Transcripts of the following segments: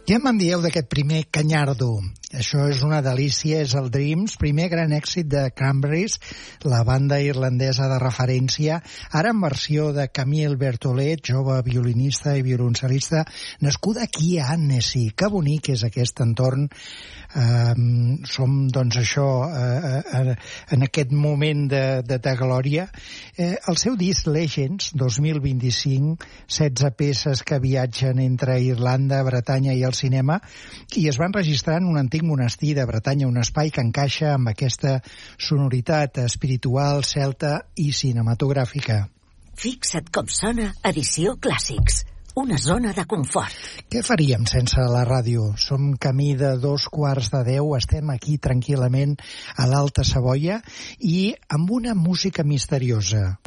Què me'n dieu d'aquest primer Canyardo? Això és una delícia, és el Dreams, primer gran èxit de Cranberries, la banda irlandesa de referència, ara en versió de Camille Bertolet, jove violinista i violoncel·lista, nascuda aquí a Annecy. Que bonic és aquest entorn. Som, doncs, això, en aquest moment de glòria. El seu disc Legends, 2025, 16 peces que viatgen entre Irlanda, Bretanya i el cinema, i es van registrar en un antic monestir de Bretanya, un espai que encaixa amb aquesta sonoritat espiritual, celta i cinematogràfica. Fixa't com sona Edició Clàssics, una zona de confort. Què faríem sense la ràdio? Som camí de 2:15, estem aquí tranquil·lament a l'Alta Savoia i amb una música misteriosa.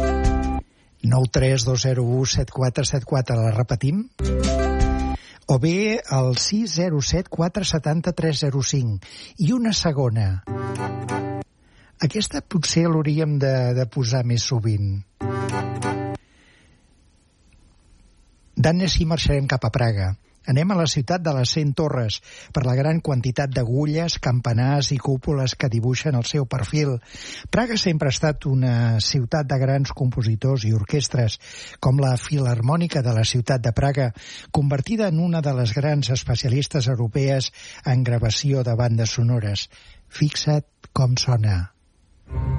932017474, la repetim? O bé el 607-470-305. I una segona. Aquesta potser l'hauríem de posar més sovint. D'Annecy marxarem cap a Praga. Anem a la ciutat de les 100 torres per la gran quantitat d'agulles, campanars i cúpules que dibuixen el seu perfil. Praga sempre ha estat una ciutat de grans compositors i orquestres, com la Filharmònica de la ciutat de Praga, convertida en una de les grans especialistes europees en gravació de bandes sonores. Fixa't com sona.